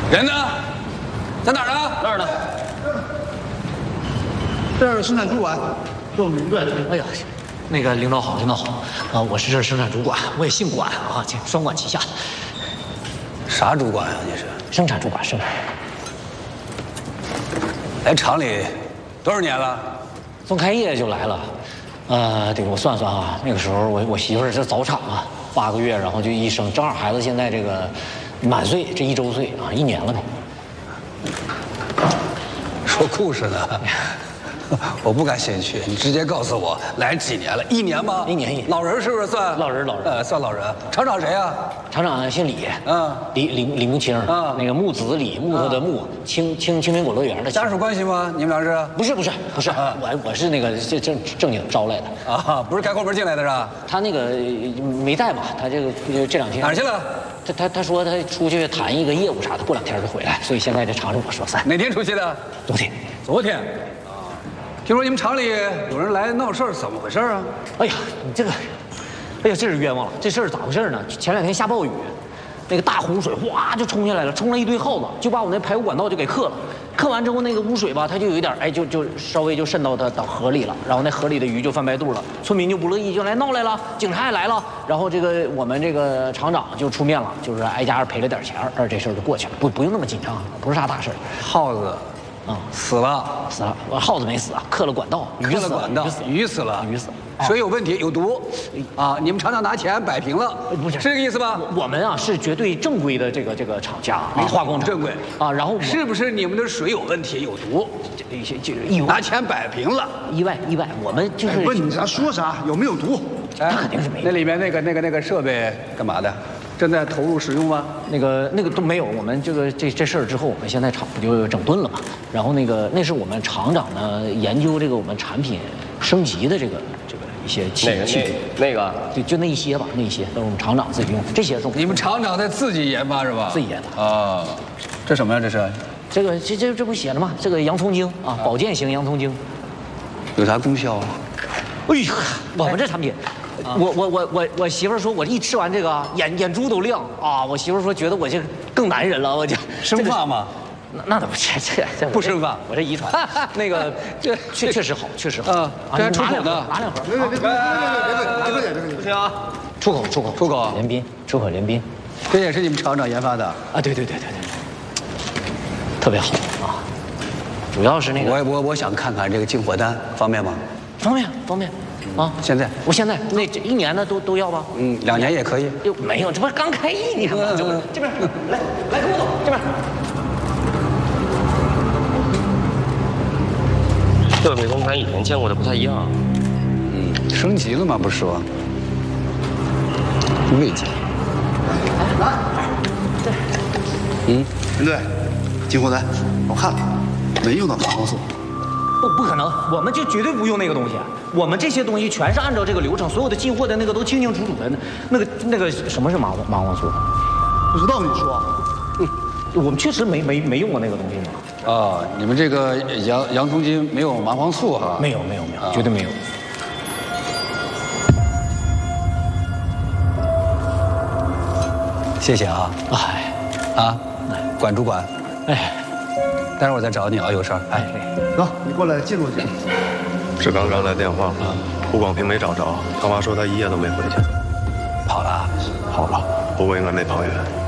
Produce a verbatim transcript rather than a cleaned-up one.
人呢？在哪儿呢？ 那儿呢？ 这是生产主管，是我们领队。 哎呀，那个领导好，领导好啊！我是这生产主管，我也姓管啊，这双管齐下。 啥主管啊？你是？ 生产主管，生产。 来厂里多少年了？ 从开业就来了。呃，对，我算算啊，那个时候我我媳妇儿是早产嘛，八个月，然后就一生，正好孩子现在这个满岁，这一周岁啊，一年了呗。 说故事呢，我不感兴趣，你直接告诉我来几年了？一年吗？ 一年一年。 老人是不是算？ 老人老人， 呃，算老人。厂长谁呀？ 厂长姓李， 嗯， 李李李木清， 嗯， 那个木子李，木头的木，青青青苹果乐园的。 家属关系吗？你们俩是？ 不是不是不是，我我是那个正正正经招来的啊，不是开后门进来的是吧？ 他那个没带嘛，他这个这两天哪儿去了？ 他他他说他出去谈一个业务啥的，过两天就回来，所以现在这厂里我说散。 哪天出去的？ 昨天。 昨天。啊，听说你们厂里有人来闹事儿，怎么回事啊？ 哎呀，你这个，哎呀，这是冤枉了。这事儿咋回事呢？前两天下暴雨，那个大洪水哗就冲下来了，冲了一堆耗子，就把我那排污管道就给克了。克完之后，那个污水吧，它就有一点，哎，就就稍微就渗到它到河里了，然后那河里的鱼就翻白肚了，村民就不乐意，就来闹来了，警察也来了，然后这个我们这个厂长就出面了，就是挨家赔了点钱，而这事儿就过去了，不不用那么紧张，不是啥大事儿。 耗子。啊、嗯，死了， 死了！我耗子没死啊，克了管道， 鱼死了，管道，鱼死了， 鱼死了， 水有问题，有毒，啊！你们厂长拿钱摆平了， 不是是这个意思吧？ 我们啊是绝对正规的这个这个厂家啊，化工厂正规啊，然后是不是你们的水有问题，有毒？ 一些就是意外， 拿钱摆平了， 意外意外，我们就是问你啥说啥，有没有毒？ 那肯定是没有。 那里面那个那个那个设备干嘛的？正在投入使用吗？ 那个那个都没有，我们这个这这事儿之后，我们现在厂不就整顿了嘛？然后那个那是我们厂长呢研究这个我们产品升级的这个这个一些器器具， 那个就就那一些吧，那一些都是我们厂长自己用，这些都你们厂长在自己研发是吧？ 自己研发啊。这什么呀？这是？ 这个这这这不写了吗？这个洋葱精啊，保健型洋葱精， 有啥功效啊？ 哎呀，我们这产品。我我我我我媳妇儿说，我一吃完这个眼眼珠都亮啊！我媳妇儿说，觉得我这更男人了，我就生发吗？ 那那倒不是，这这不生发， 我这遗传。那个这确确实好，确实好。 啊，这还出口呢， 拿两盒。 别别别别别别别别别！ 不行啊！ 出口出口出口， 联宾出口联宾， 这也是你们厂长研发的啊？对对对对对，特别好啊！主要是那个， 我我我想看看这个进货单，方便吗？ 方便方便。啊！ 现在我现在那这一年的都都要吧？ 嗯，两年也可以。 又没有，这不是刚开一年吗？这不这边来来，跟我走这边。 设备跟咱以前见过的不太一样。 嗯，升级了吗？不是说未见。 来， 对。 嗯，林队，进货单我看了，没用到马黄素。 不不可能，我们就绝对不用那个东西。我们这些东西全是按照这个流程，所有的进货的那个都清清楚楚的。那个那个什么是麻麻黄素？ 不知道你说。 嗯，我们确实没没没用过那个东西嘛。 啊，你们这个洋洋葱精没有麻黄素哈？ 没有没有没有，绝对没有。 谢谢啊。 哎， 啊，管主管。 哎， 待会儿我再找你啊，有事儿。哎， 走，你过来进入去。 是刚刚的电话啊，胡广平没找着，他妈说他一夜都没回去， 跑了， 跑了，不过应该没跑远。